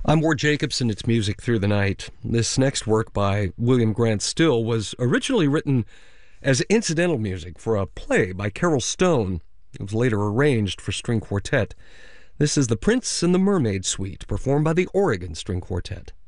I'm Ward Jacobson. It's Music Through the Night. This next work by William Grant Still was originally written as incidental music for a play by Carol Stone. It was later arranged for string quartet. This is The Prince and the Mermaid Suite, performed by the Oregon String Quartet.